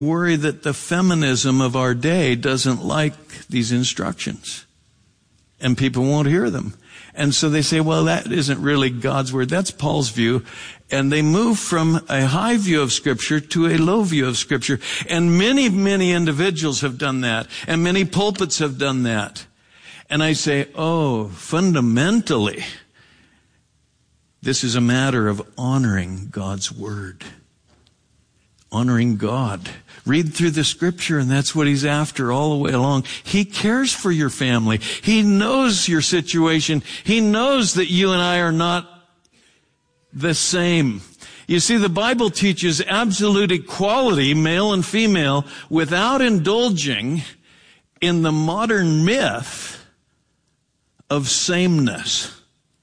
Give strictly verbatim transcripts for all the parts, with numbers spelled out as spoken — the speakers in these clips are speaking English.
worry that the feminism of our day doesn't like these instructions, and people won't hear them. And so they say, well, that isn't really God's word. That's Paul's view. And they move from a high view of Scripture to a low view of Scripture. And many, many individuals have done that. And many pulpits have done that. And I say, oh, fundamentally, this is a matter of honoring God's word. Honoring God. Read through the Scripture, and that's what he's after all the way along. He cares for your family. He knows your situation. He knows that you and I are not the same. You see, the Bible teaches absolute equality, male and female, without indulging in the modern myth of sameness.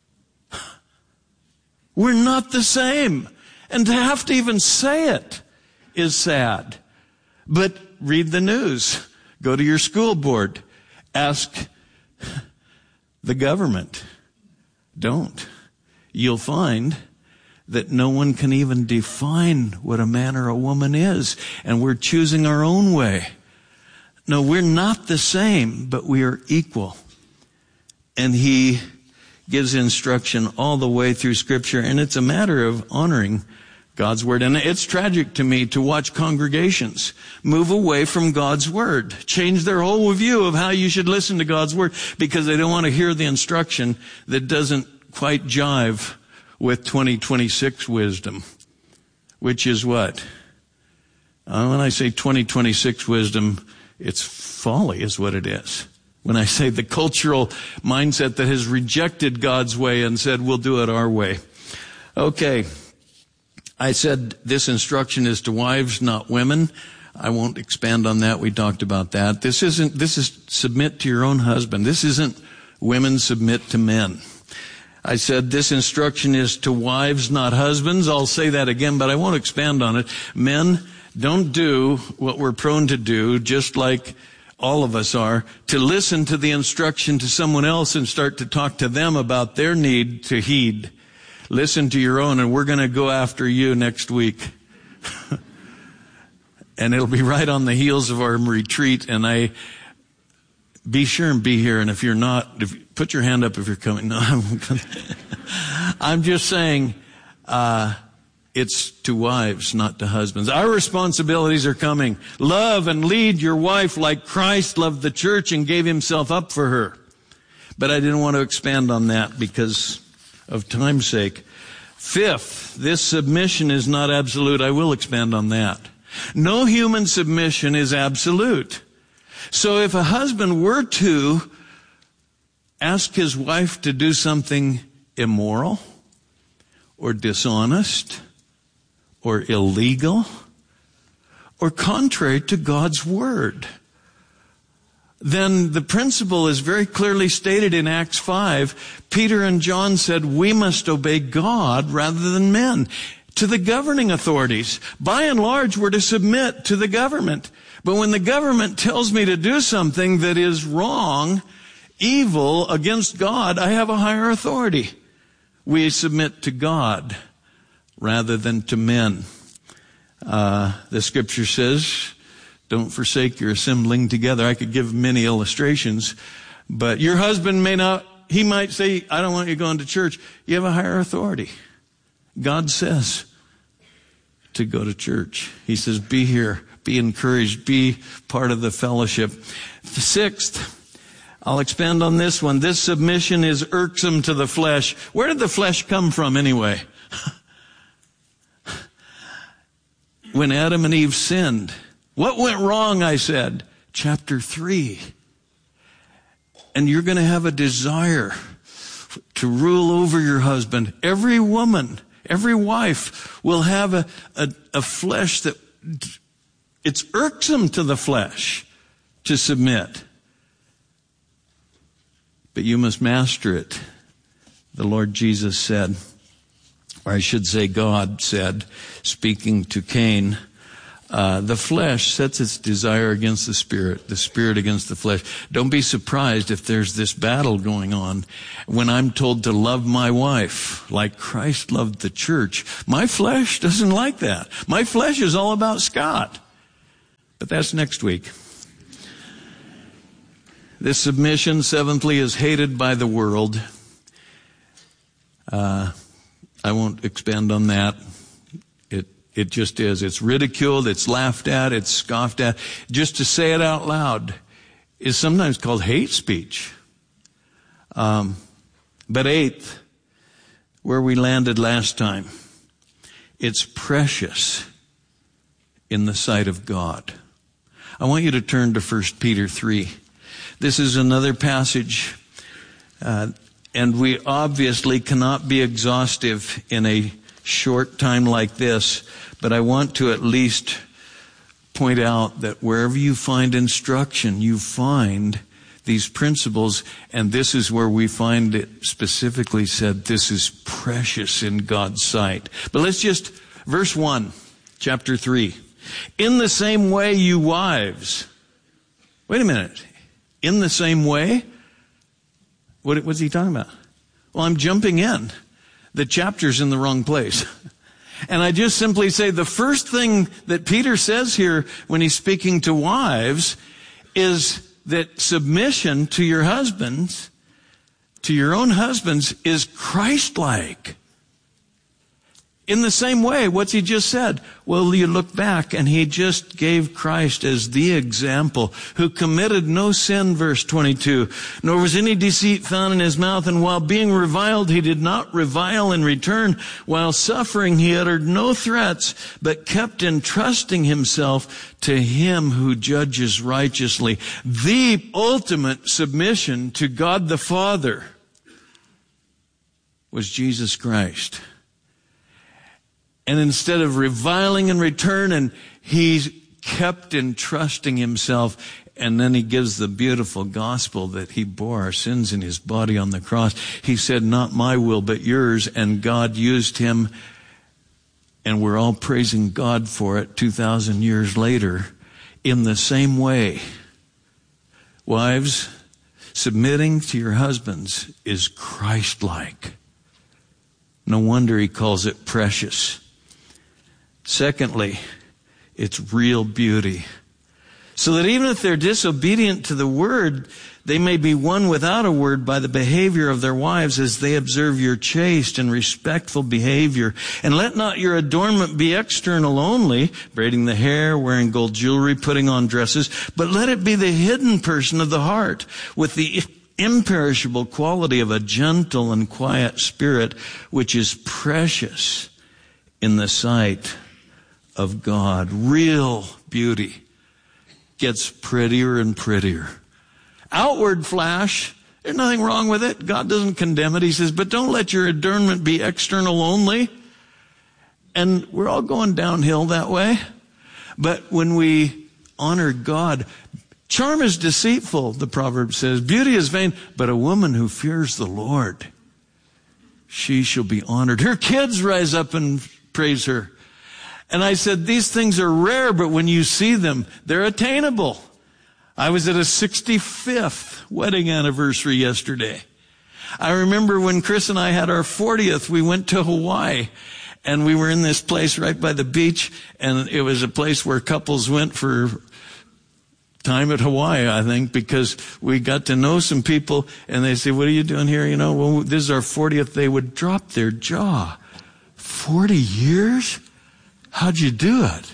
We're not the same. And to have to even say it is sad. But read the news. Go to your school board. Ask the government. Don't. You'll find that no one can even define what a man or a woman is. And we're choosing our own way. No, we're not the same, but we are equal. And he gives instruction all the way through Scripture. And it's a matter of honoring God's word. And it's tragic to me to watch congregations move away from God's word, change their whole view of how you should listen to God's word because they don't want to hear the instruction that doesn't quite jive with twenty twenty-six wisdom, which is what? Uh, when I say twenty twenty-six wisdom, it's folly is what it is. When I say the cultural mindset that has rejected God's way and said, we'll do it our way. Okay. I said this instruction is to wives, not women. I won't expand on that. We talked about that. This isn't, this is submit to your own husband. This isn't women submit to men. I said this instruction is to wives, not husbands. I'll say that again, but I won't expand on it. Men, don't do what we're prone to do, just like all of us are, to listen to the instruction to someone else and start to talk to them about their need to heed. Listen to your own, and we're going to go after you next week. And it'll be right on the heels of our retreat. And I, be sure and be here. And if you're not, if, put your hand up if you're coming. No, I'm, I'm just saying, uh, it's to wives, not to husbands. Our responsibilities are coming. Love and lead your wife like Christ loved the church and gave himself up for her. But I didn't want to expand on that because of time's sake. Fifth, this submission is not absolute. I will expand on that. No human submission is absolute. So if a husband were to ask his wife to do something immoral or dishonest or illegal or contrary to God's word, then the principle is very clearly stated in Acts five. Peter and John said, we must obey God rather than men. To the governing authorities. By and large, we're to submit to the government. But when the government tells me to do something that is wrong, evil, against God, I have a higher authority. We submit to God rather than to men. Uh, the scripture says, don't forsake your assembling together. I could give many illustrations, but your husband may not, he might say, I don't want you going to church. You have a higher authority. God says to go to church. He says, be here, be encouraged, be part of the fellowship. The sixth, I'll expand on this one. This submission is irksome to the flesh. Where did the flesh come from anyway? When Adam and Eve sinned. What went wrong, I said? Chapter three. And you're going to have a desire to rule over your husband. Every woman, every wife will have a, a, a flesh that it's irksome to the flesh to submit. But you must master it. The Lord Jesus said, or I should say God said, speaking to Cain, Uh, the flesh sets its desire against the spirit, the spirit against the flesh. Don't be surprised if there's this battle going on. When I'm told to love my wife like Christ loved the church, my flesh doesn't like that. My flesh is all about Scott. But that's next week. This submission, seventhly, is hated by the world. Uh, I won't expand on that. It, it just is. It's ridiculed, it's laughed at, it's scoffed at. Just to say it out loud is sometimes called hate speech. Um, but eighth, where we landed last time, it's precious in the sight of God. I want you to turn to First Peter three. This is another passage, uh, and we obviously cannot be exhaustive in a short time like this, but I want to at least point out that wherever you find instruction, you find these principles, and this is where we find it specifically said this is precious in God's sight. But let's just, verse one, chapter three. In the same way, you wives. Wait a minute. In the same way? What, what's he talking about? Well, I'm jumping in. The chapter's in the wrong place. And I just simply say the first thing that Peter says here when he's speaking to wives is that submission to your husbands, to your own husbands, is Christ-like. In the same way, what's he just said? Well, you look back and he just gave Christ as the example, who committed no sin, verse twenty-two, nor was any deceit found in his mouth, and while being reviled, he did not revile in return. While suffering, he uttered no threats, but kept entrusting himself to him who judges righteously. The ultimate submission to God the Father was Jesus Christ. And instead of reviling in return, and he kept entrusting himself, and then he gives the beautiful gospel that he bore our sins in his body on the cross. He said, not my will, but yours, and God used him, and we're all praising God for it two thousand years later. In the same way, wives, submitting to your husbands is Christ-like. No wonder he calls it precious. Secondly, it's real beauty. So that even if they're disobedient to the word, they may be won without a word by the behavior of their wives as they observe your chaste and respectful behavior. And let not your adornment be external only, braiding the hair, wearing gold jewelry, putting on dresses, but let it be the hidden person of the heart, with the imperishable quality of a gentle and quiet spirit, which is precious in the sight of God. Real beauty gets prettier and prettier. Outward flash, there's nothing wrong with it. God doesn't condemn it. He says, but don't let your adornment be external only. And we're all going downhill that way. But when we honor God, charm is deceitful, the proverb says. Beauty is vain, but a woman who fears the Lord, she shall be honored. Her kids rise up and praise her. And I said, these things are rare, but when you see them, they're attainable. I was at a sixty-fifth wedding anniversary yesterday. I remember when Chris and I had our fortieth, we went to Hawaii. And we were in this place right by the beach, and it was a place where couples went for time at Hawaii, I think, because we got to know some people, and they say, what are you doing here? You know, well, this is our fortieth. They would drop their jaw. forty years? How'd you do it?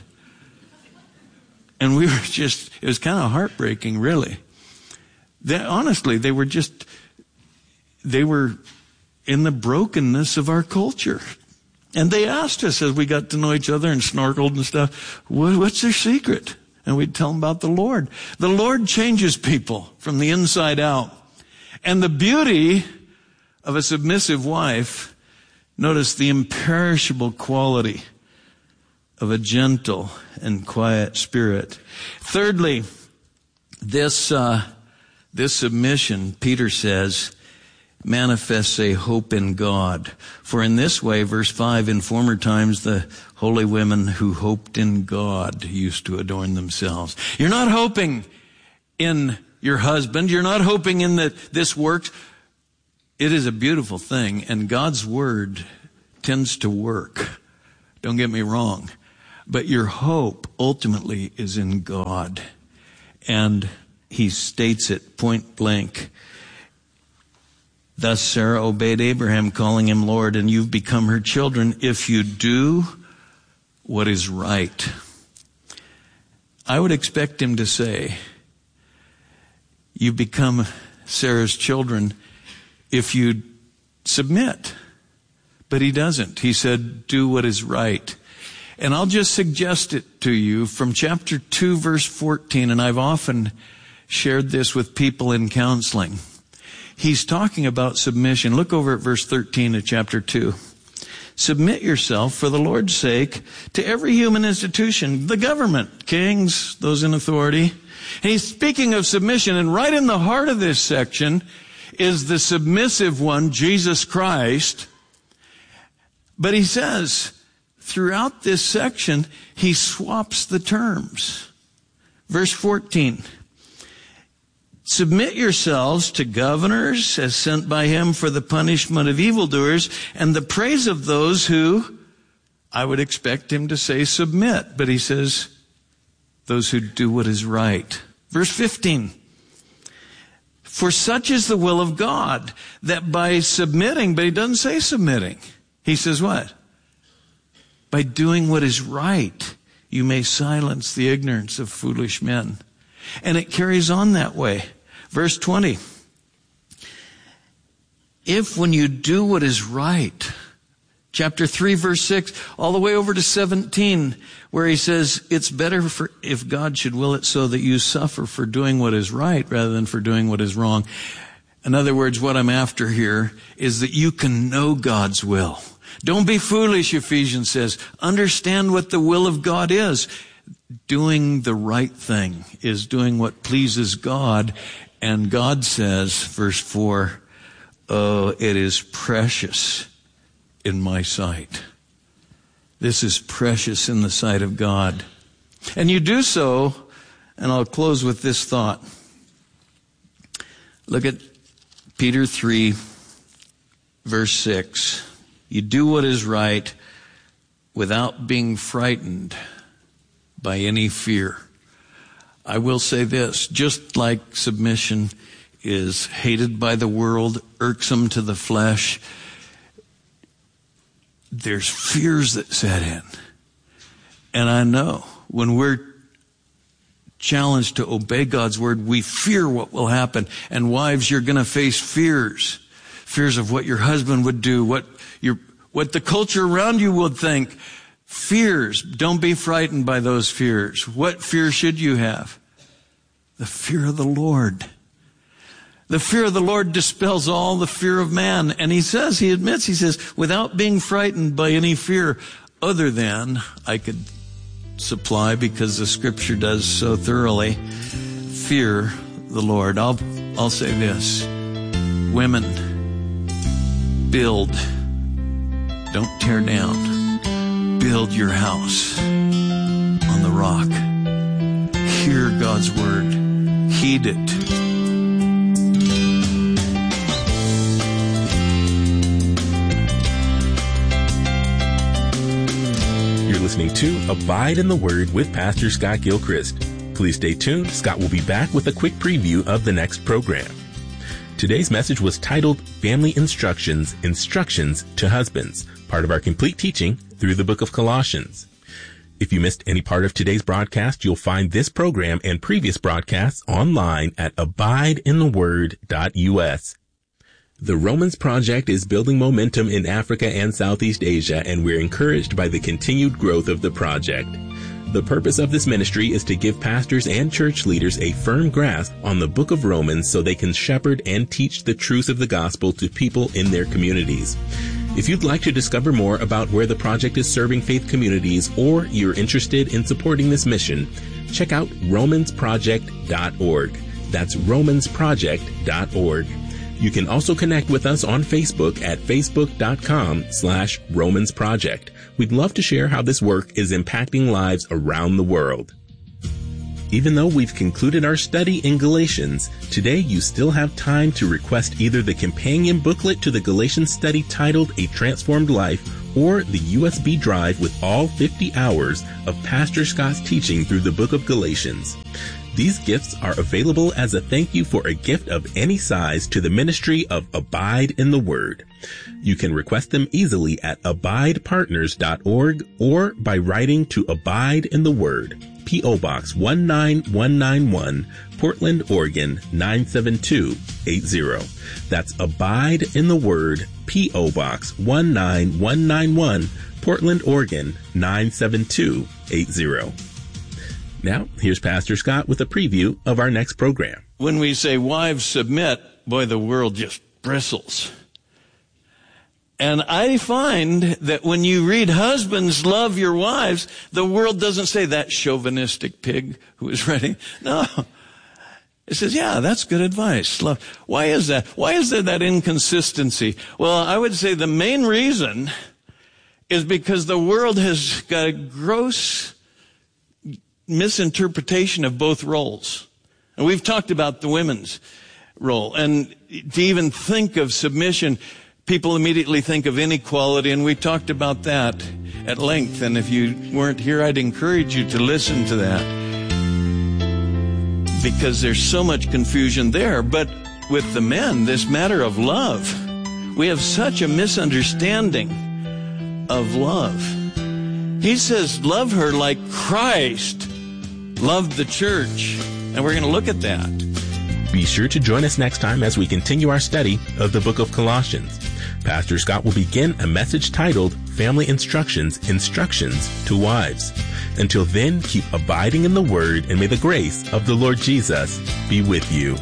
And we were just, it was kind of heartbreaking, really. They, honestly, they were just, they were in the brokenness of our culture. And they asked us as we got to know each other and snorkeled and stuff, what's their secret? And we'd tell them about the Lord. The Lord changes people from the inside out. And the beauty of a submissive wife, notice the imperishable quality of a gentle and quiet spirit. Thirdly, this, uh, this submission, Peter says, manifests a hope in God. For in this way, verse five, in former times the holy women who hoped in God used to adorn themselves. You're not hoping in your husband. You're not hoping in that this works. It is a beautiful thing, and God's word tends to work. Don't get me wrong. but your hope ultimately is in God. And he states it point blank. Thus Sarah obeyed Abraham, calling him Lord, and you've become her children if you do what is right. I would expect him to say, you become Sarah's children if you submit. But he doesn't. He said, do what is right. And I'll just suggest it to you from chapter two, verse fourteen, and I've often shared this with people in counseling. He's talking about submission. Look over at verse thirteen of chapter two. Submit yourself for the Lord's sake to every human institution, the government, kings, those in authority. And he's speaking of submission, and right in the heart of this section is the submissive one, Jesus Christ. But he says, throughout this section, he swaps the terms. Verse fourteen. Submit yourselves to governors as sent by him for the punishment of evildoers and the praise of those who, I would expect him to say submit, but he says those who do what is right. Verse fifteen. For such is the will of God, that by submitting, but he doesn't say submitting. He says what? By doing what is right, you may silence the ignorance of foolish men. And it carries on that way. Verse twenty. If when you do what is right, chapter three, verse six, all the way over to seventeen, where he says, it's better for if God should will it so that you suffer for doing what is right rather than for doing what is wrong. In other words, what I'm after here is that you can know God's will. Don't be foolish, Ephesians says. Understand what the will of God is. Doing the right thing is doing what pleases God. And God says, verse four, oh, it is precious in my sight. This is precious in the sight of God. And you do so, and I'll close with this thought. Look at Peter three, verse six. You do what is right without being frightened by any fear. I will say this, just like submission is hated by the world, irksome to the flesh, there's fears that set in. And I know when we're challenged to obey God's word, we fear what will happen. And wives, you're going to face fears. Fears of what your husband would do, what your, what the culture around you would think. Fears. Don't be frightened by those fears. What fear should you have? The fear of the Lord. The fear of the Lord dispels all the fear of man. And he says, he admits, he says, without being frightened by any fear other than I could supply, because the scripture does so thoroughly, fear the Lord. I'll, I'll say this. Women, build. Don't tear down. Build your house on the rock. Hear God's word. Heed it. You're listening to Abide in the Word with Pastor Scott Gilchrist. Please stay tuned. Scott will be back with a quick preview of the next program. Today's message was titled Family Instructions, Instructions to Husbands, part of our complete teaching through the book of Colossians. If you missed any part of today's broadcast, you'll find this program and previous broadcasts online at abide in the word dot u s. The Romans Project is building momentum in Africa and Southeast Asia, and we're encouraged by the continued growth of the project. The purpose of this ministry is to give pastors and church leaders a firm grasp on the book of Romans so they can shepherd and teach the truths of the gospel to people in their communities. If you'd like to discover more about where the project is serving faith communities, or you're interested in supporting this mission, check out romans project dot org. That's romans project dot org. You can also connect with us on Facebook at facebook.com slash Romans Project. We'd love to share how this work is impacting lives around the world. Even though we've concluded our study in Galatians, today you still have time to request either the companion booklet to the Galatians study titled A Transformed Life or the U S B drive with all fifty hours of Pastor Scott's teaching through the book of Galatians. These gifts are available as a thank you for a gift of any size to the ministry of Abide in the Word. You can request them easily at abide partners dot org or by writing to Abide in the Word, P O. Box one nine one nine one, Portland, Oregon nine seven two eight zero. That's Abide in the Word, P O. Box one nine one nine one, Portland, Oregon nine seven two eight zero. Now, here's Pastor Scott with a preview of our next program. When we say wives submit, boy, the world just bristles. And I find that when you read husbands love your wives, the world doesn't say that chauvinistic pig who is writing. No. It says, yeah, that's good advice. Love. Why is that? Why is there that inconsistency? Well, I would say the main reason is because the world has got a gross misinterpretation of both roles. And we've talked about the women's role. And to even think of submission, people immediately think of inequality, and we talked about that at length. And if you weren't here, I'd encourage you to listen to that, because there's so much confusion there. But with the men, this matter of love, we have such a misunderstanding of love. He says, love her like Christ loved the church. And we're going to look at that. Be sure to join us next time as we continue our study of the book of Colossians. Pastor Scott will begin a message titled Family Instructions, Instructions to Wives. Until then, keep abiding in the Word, and may the grace of the Lord Jesus be with you.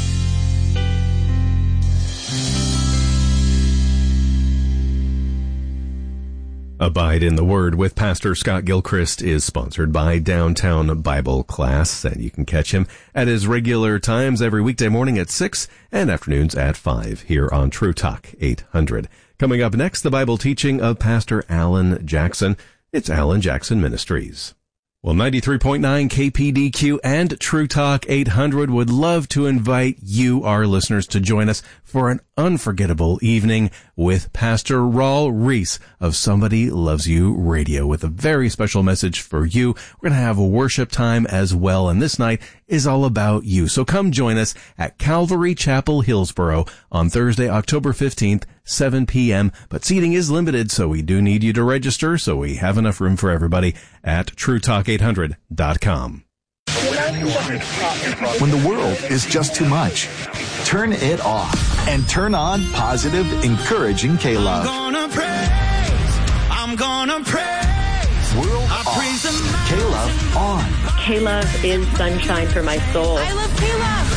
Abide in the Word with Pastor Scott Gilchrist is sponsored by Downtown Bible Class, and you can catch him at his regular times every weekday morning at six and afternoons at five here on True Talk eight hundred. Coming up next, the Bible teaching of Pastor Alan Jackson. It's Alan Jackson Ministries. Well, ninety-three point nine K P D Q and True Talk eight hundred would love to invite you, our listeners, to join us for an unforgettable evening with Pastor Raul Reese of Somebody Loves You Radio with a very special message for you. We're going to have a worship time as well, and this night is all about you. So come join us at Calvary Chapel, Hillsboro on Thursday, October fifteenth, seven p.m. But seating is limited, so we do need you to register so we have enough room for everybody at true talk eight hundred dot com. When the world is just too much, turn it off and turn on positive, encouraging K-Love. I'm gonna praise, I'm gonna praise. World I off. praise him. K-Love on. K-Love is sunshine for my soul. I love K-Love.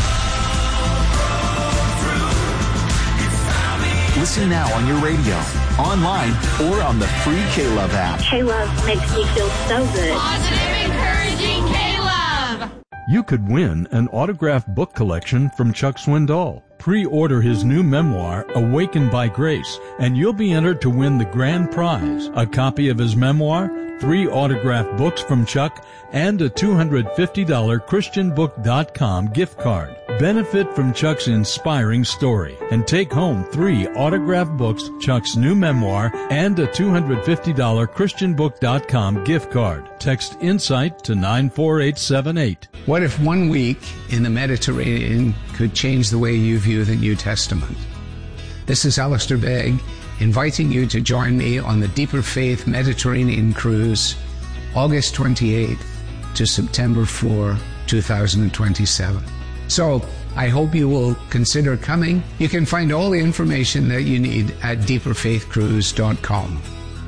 Listen now on your radio, online, or on the free K-Love app. K-Love makes me feel so good. Positive, encouraging K-Love. You could win an autographed book collection from Chuck Swindoll. Pre-order his new memoir, Awakened by Grace, and you'll be entered to win the grand prize, a copy of his memoir, three autographed books from Chuck, and a two hundred fifty dollars Christian book dot com gift card. Benefit from Chuck's inspiring story and take home three autographed books, Chuck's new memoir, and a two hundred fifty dollars Christian book dot com gift card. Text INSIGHT to nine four eight seven eight. What if one week in the Mediterranean could change the way you view the New Testament? This is Alistair Begg, inviting you to join me on the Deeper Faith Mediterranean Cruise, August twenty-eighth to September fourth, two thousand twenty-seven. So, I hope you will consider coming. You can find all the information that you need at deeper faith cruise dot com.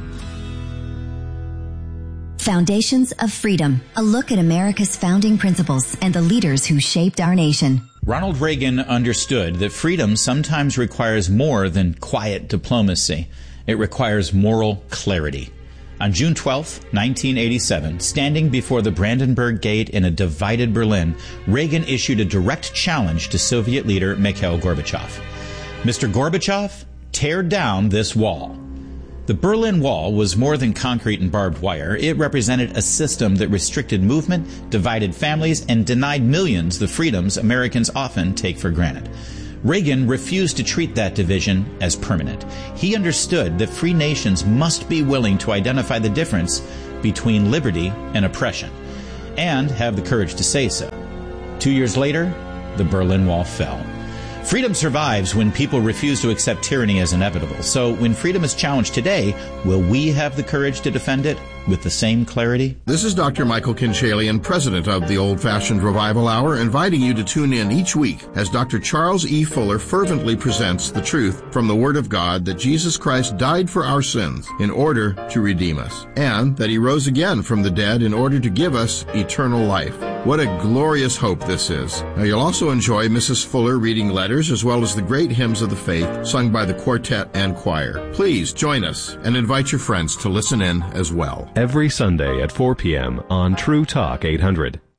Foundations of Freedom, a look at America's founding principles and the leaders who shaped our nation. Ronald Reagan understood that freedom sometimes requires more than quiet diplomacy. It requires moral clarity. On June twelfth, nineteen eighty-seven, standing before the Brandenburg Gate in a divided Berlin, Reagan issued a direct challenge to Soviet leader Mikhail Gorbachev. Mister Gorbachev, tear down this wall. The Berlin Wall was more than concrete and barbed wire. It represented a system that restricted movement, divided families, and denied millions the freedoms Americans often take for granted. Reagan refused to treat that division as permanent. He understood that free nations must be willing to identify the difference between liberty and oppression, and have the courage to say so. Two years later, the Berlin Wall fell. Freedom survives when people refuse to accept tyranny as inevitable. So when freedom is challenged today, will we have the courage to defend it with the same clarity? This is Doctor Michael Kinchalian, president of the Old-Fashioned Revival Hour, inviting you to tune in each week as Doctor Charles E. Fuller fervently presents the truth from the Word of God that Jesus Christ died for our sins in order to redeem us, and that He rose again from the dead in order to give us eternal life. What a glorious hope this is. Now, you'll also enjoy Missus Fuller reading letters as well as the great hymns of the faith sung by the quartet and choir. Please join us and invite your friends to listen in as well. Every Sunday at four p.m. on True Talk eight hundred.